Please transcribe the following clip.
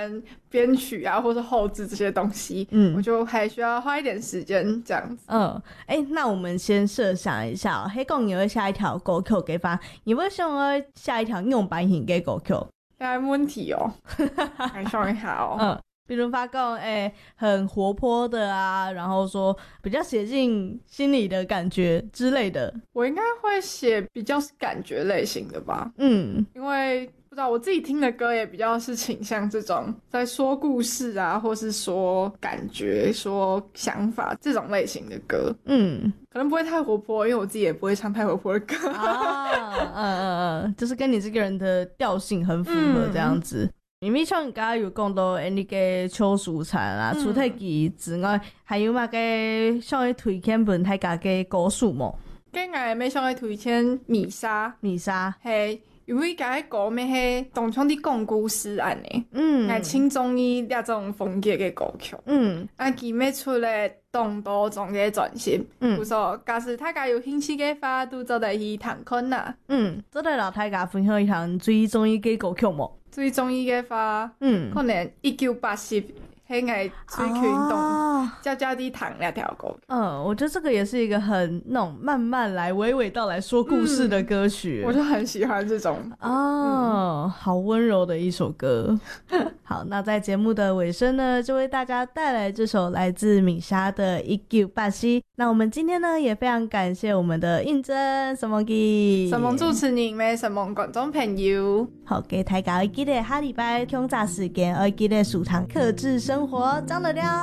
欢编曲啊，或是后置这些东西，我就还需要花一点时间这样子。 那我们先设想一下黑公你会下一条歌曲给发，你为什么会下一条用版型给歌曲？ 没问题哦，来想一下哦。 比如发讲很活泼的啊，然后说比较写进心里的感觉之类的。 我应该会写比较是感觉类型的吧，因为不知道我自己听的歌也比较是倾向这种在说故事啊，或是说感觉说想法这种类型的歌，可能不会太活泼，因为我自己也不会唱太活泼的歌就是跟你这个人的调性很符合这样子。明明像你刚刚有讲到你的秋蔬菜啦、除体机之外，还有嘛个像你推荐本大家的歌曲吗？ 今日要想去推荐米莎，嘿，因为甲迄歌咩迄东窗的讲故事安尼，我轻中意那种风格的歌曲，佢要出咧动多种嘅专辑，有说假使大家有兴趣嘅话，都做得去探看啦。 做得老大家分享一下最中意嘅歌曲吗？ 最中意嘅话，可能1980迄个最群动悄悄地弹那条歌。 我觉得这个也是一个很那种慢慢来、娓娓道来说故事的歌曲。 我就很喜欢这种好温柔的一首歌。好，那在节目的尾声呢，就为大家带来这首来自米莎的1980。那我们今天呢，也非常感谢我们的应真什么主持人咩什么观众朋友。 好，给大家记得下礼拜恐炸时间，要记得舒畅克制生活，张得了。